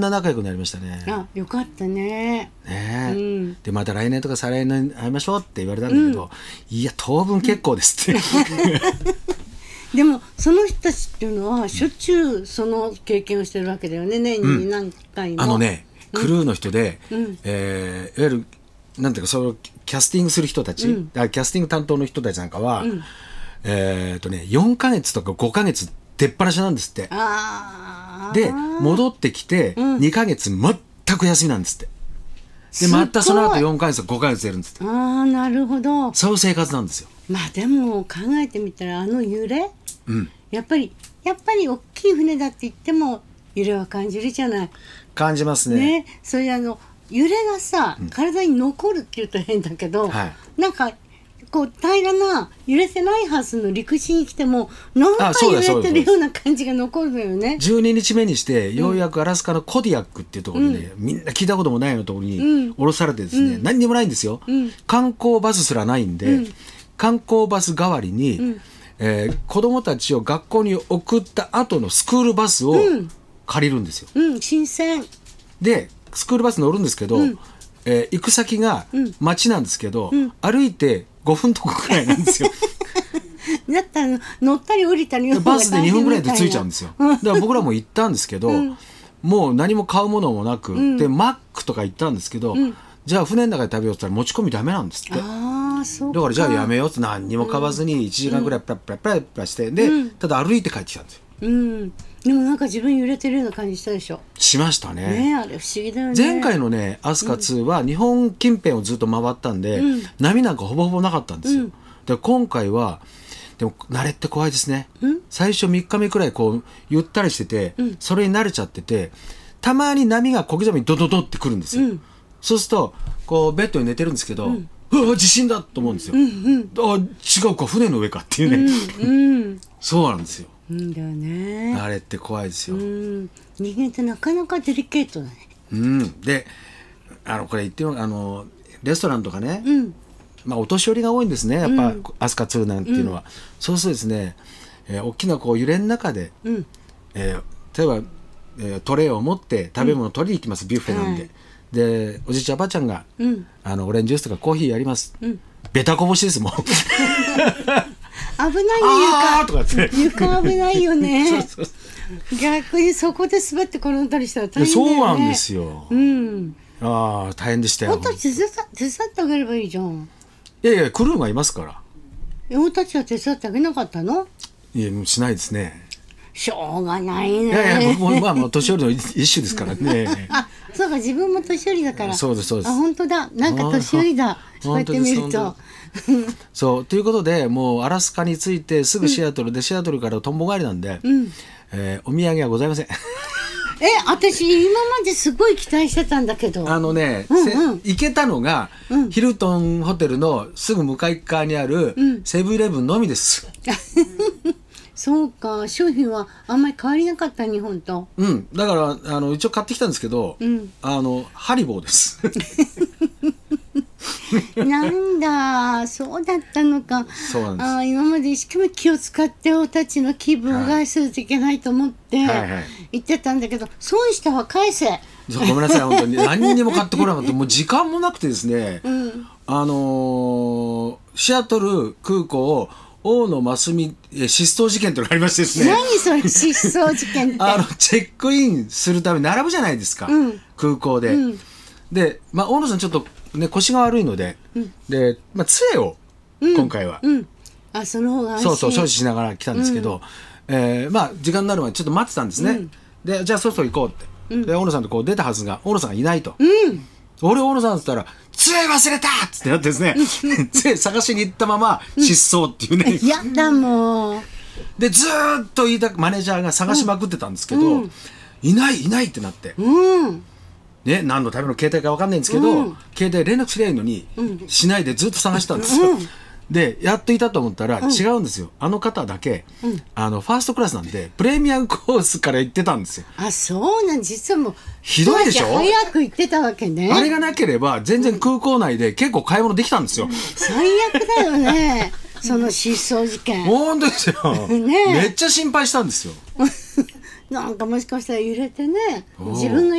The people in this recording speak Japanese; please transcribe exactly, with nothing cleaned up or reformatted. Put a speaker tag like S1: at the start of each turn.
S1: な仲良くなりましたね。
S2: あ、よかったね。
S1: ねえ、
S2: うん、
S1: でまた来年とか再来年会いましょうって言われたんだけど、うん、いや当分結構ですって
S2: でもその人たちっていうのはしょっちゅうその経験をしてるわけだよね、年に何回も、
S1: うん、あのねクルーの人で、
S2: うん、
S1: えー、いわゆるなんていうかそのキャスティングする人たち、うん、キャスティング担当の人たちなんかは、うん、えーとね、よんかげつとかごかげつ出っ放しなんですって。
S2: あ
S1: で戻ってきてにかげつ全く休みなんですって。でまたその後よんかげつとかごかげつやるんですって。
S2: ああ、なるほど。
S1: そういう生活なんですよ。
S2: まあでも考えてみたらあの揺れ、
S1: うん、
S2: やっぱりやっぱり大きい船だって言っても揺れは感じるじゃない。
S1: 感じますね。
S2: ね、それあの揺れがさ、うん、体に残るって言うと変だけど、はい、なんかこう平らな揺れてないはずの陸地に来てもなんか揺れてるような感じが残るのよね。
S1: じゅうににちめにしてようやくアラスカのコディアックっていうところにね、うん、みんな聞いたこともないようなところに降ろされてですね、うん、何にもないんですよ、うん、観光バスすらないんで、うん、観光バス代わりに、うん、えー、子どもたちを学校に送った後のスクールバスを借りるんですよ、
S2: うんうん、新鮮で
S1: スクールバス乗るんですけど、うん、えー、行く先が町なんですけど、うん、歩いてごふんとこくらいなんですよ
S2: だったら乗ったり降りたり
S1: バスでにふんぐらいで着いちゃうんですよ。だから僕らも行ったんですけど、うん、もう何も買うものもなく、うん、でマックとか行ったんですけど、うん、じゃあ船の中で食べようって言ったら持ち込みダメなんですって。
S2: あ、そうか。
S1: だからじゃあやめようって何にも買わずにいちじかんぐらいプラプラプラプラして、で、うん、ただ歩いて帰ってきたんですよ。
S2: うん、でもなんか自分揺れてるような感じしたでしょ。
S1: しましたね。
S2: ね、あれ不思議だよね。
S1: 前回のねアスカツーは日本近辺をずっと回ったんで、うん、波なんかほぼほぼなかったんですよ、うん、で今回はでも慣れって怖いですね、うん、最初みっかめくらいこうゆったりしてて、うん、それに慣れちゃっててたまに波が小刻みにドドドってくるんですよ、うん、そうするとこうベッドに寝てるんですけど、うん、うわ地震だと思うんですよ、うんうん、あ違うか船の上かっていうね、うんうん、そうなんですよ。
S2: うんだよね、
S1: あれって怖いですよ。うん、
S2: 人間ってなかなかデリケートだね。
S1: うん、であのこれ言ってもあのレストランとかね、うん、まあ、お年寄りが多いんですねやっぱ、うん、アスカツーなんていうのは、うん、そうするとですね、えー、大きなこう揺れの中で、うん、えー、例えば、えー、トレイを持って食べ物を取りに行きます、うん、ビュッフェなんで、はい、でおじいちゃんおばあちゃんが、うん、あのオレンジジュースとかコーヒーやります、うん、ベタこぼしですもん
S2: 危ないよ床とかって床危ないよねそうそう逆にそこで滑って転んだりしたら大変だよね。
S1: そうなんですよ、うん、ああ大変でしたよ。
S2: 俺たち手伝ってあげればいいじゃん。
S1: いやいやクルーがいますから。
S2: 俺たちは手伝ってあげなかったの？
S1: いやもうしないですね。
S2: しょうがないね。い
S1: やいや僕もまあまあ年寄りの一種ですからね
S2: あ、そうか自分も年寄りだから。
S1: そうですそうです。
S2: あ本当だなんか年寄りだそうやって見ると
S1: そうということでもうアラスカに着いてすぐシアトルで、うん、シアトルからとんぼ帰りなんで、うん、えー、お土産はございませんえ
S2: 私今まですごい期待してたんだけど
S1: あのね、うんうん、行けたのが、うん、ヒルトンホテルのすぐ向かい側にあるセブンイレブンのみです、うん、
S2: そうか商品はあんまり変わりなかった日本と。
S1: うんだからあの一応買ってきたんですけど、うん、あのハリボーです
S2: なんだそうだったのか。
S1: そうなんです。
S2: あ今まで一生懸命気を使っておたちの気分を害するといけないと思って言ってたんだけど、はいはい、損したは返せ。
S1: ごめんなさい本当に何にも買ってこなかったもう時間もなくてですね、うん、あのー、シアトル空港大野真澄失踪事件というのがありましてですね。
S2: 何それ失踪事件って
S1: あのチェックインするために並ぶじゃないですか、うん、空港で、うん、で、まあ、大野さんちょっとね、腰が悪いので、うん、で、まあ、杖を、うん、今回は、
S2: うん、あその方が安心
S1: そうそう所持しながら来たんですけど、うん、えー、まあ時間になるまでちょっと待ってたんですね、うん、でじゃあそろそろ行こうって、うん、で大野さんとこう出たはずが大野さんがいないと、うん、俺大野さんって言ったら杖忘れたっつってなってですね杖探しに行ったまま失踪っていうね、
S2: うん、やだもう
S1: でずーっと言いたマネージャーが探しまくってたんですけど、うん、いないいないってなって、うんね、何のための携帯か分かんないんですけど、うん、携帯連絡すりゃいいのに、うん、しないでずっと探したんですよ、うん、でやっといたと思ったら、うん、違うんですよあの方だけ、うん、あのファーストクラスなんでプレミアムコースから行ってたんですよ。
S2: あそうなん実はもう
S1: ひどいでしょ。
S2: 早く行ってたわけね。
S1: あれがなければ全然空港内で結構買い物できたんですよ、うん、
S2: 最悪だよねその失踪事件
S1: 本当ですよ、ね、めっちゃ心配したんですよ
S2: なんかもしかしたら揺れてね自分が